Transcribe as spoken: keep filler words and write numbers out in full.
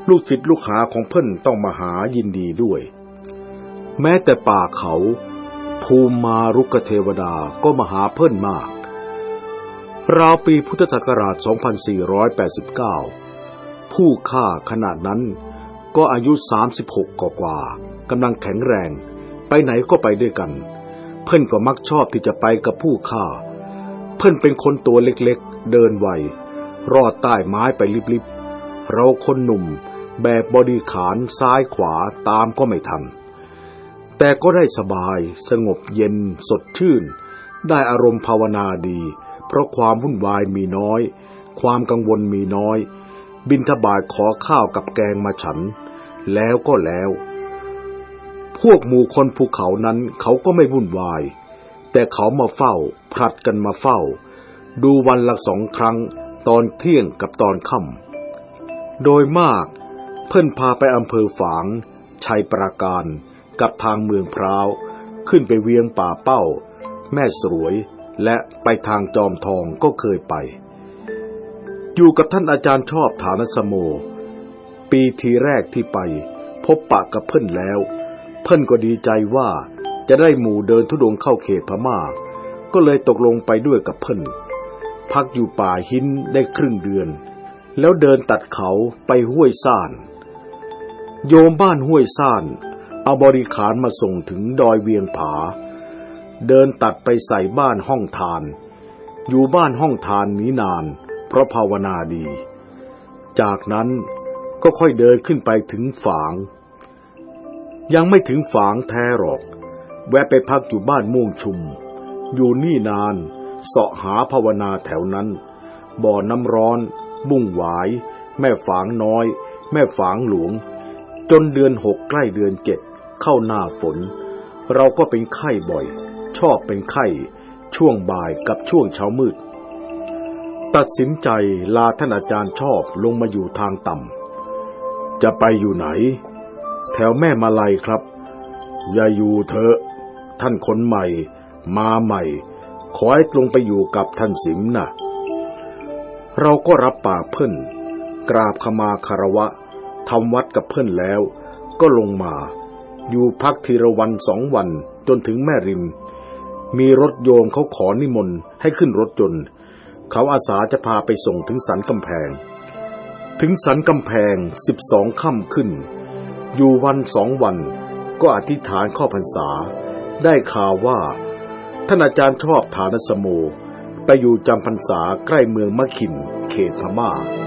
ลูกศิษย์ลูกหาของเพิ่นต้องมาหายินดีด้วยแม้แต่ป่าเขาภูมิมารุกเทวดาก็มาหาเพิ่นมากราวปีพุทธศักราชสองพันสี่ร้อยแปดสิบเก้าผู้ฆ่าขณะนั้นก็อายุสามสิบหกกว่าๆกำลังแข็งแรงไปไหนก็ไปด้วยกันเพิ่นก็มักชอบที่จะไปกับผู้ฆ่าเพิ่นเป็นคนตัวเล็กๆเดินไวรอดใต้ไม้ไปลิบๆเราคนหนุ่มแบกบอดี้ขานซ้ายขวาตามก็ไม่ทันแต่ก็ได้สบายสงบเย็นสดชื่นได้อารมณ์ภาวนาดีเพราะความวุ่นวายมีน้อยความกังวลมีน้อยบิณฑบาตขอข้าวกับแกงมาฉันแล้วก็แล้วพวกหมู่คนภูเขานั้นเขาก็ไม่วุ่นวายแต่เขามาเฝ้าผลัดกันมาเฝ้าดูวันละสองครั้งตอนเที่ยงกับตอนค่ำโดยมากเพิ่นพาไปอำเภอฝางชัยปราการกับทางเมืองพร้าวขึ้นไปเวียงป่าเป้าแม่สรวยและไปทางจอมทองก็เคยไปอยู่กับท่านอาจารย์ชอบฐานสโมปีทีแรกที่ไปพบปะกับเพิ่นแล้วเพิ่นก็ดีใจว่าจะได้หมู่เดินธุดงค์เข้าเขตพม่าก็เลยตกลงไปด้วยกับเพิ่นพักอยู่ป่าหินได้ครึ่งเดือนแล้วเดินตัดเขาไปห้วยซ่านโยมบ้านห้วยซ่านเอาบริขารมาส่งถึงดอยเวียงผาเดินตัดไปใส่บ้านห้องทานอยู่บ้านห้องทานนี้นานเพราะภาวนาดีจากนั้นก็ค่อยเดินขึ้นไปถึงฝางยังไม่ถึงฝางแท้หรอกแวะไปพักอยู่บ้านม่วงชุมอยู่นี่นานเสาะหาภาวนาแถวนั้นบ่อน้ำร้อนบุ้งหวายแม่ฝางน้อยแม่ฝางหลวงจนเดือนหกใกล้เดือนเจ็ดเข้าหน้าฝนเราก็เป็นไข้บ่อยชอบเป็นไข้ช่วงบ่ายกับช่วงเช้ามืดตัดสินใจลาท่านอาจารย์ชอบลงมาอยู่ทางต่ำจะไปอยู่ไหนแถวแม่มาลัยครับอย่าอยู่เถอะท่านคนใหม่มาใหม่ขอให้ลงไปอยู่กับท่านสิมนะเราก็รับปากเพิ่นกราบขมาคารวะทำวัดกับเพิ่นแล้วก็ลงมาอยู่พักทีละวันสองวันจนถึงแม่ริมมีรถโยมเขาขอนิมนต์ให้ขึ้นรถยนต์เขาอาสาจะพาไปส่งถึงสันกำแพงถึงสันกำแพงสิบสองค่ำขึ้นอยู่วันสองวันก็อธิษฐานเข้าพรรษาได้ข่าวว่าท่านอาจารย์ชอบฐานสโมไปอยู่จำพรรษาใกล้เมืองมะขินเขตพม่า